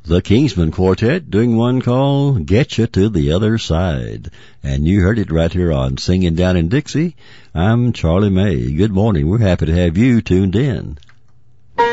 The Kingsmen Quartet doing one called Get You to the Other Side. And you heard it right here on Singing Down in Dixie. I'm Charlie May. Good morning. We're happy to have you tuned in.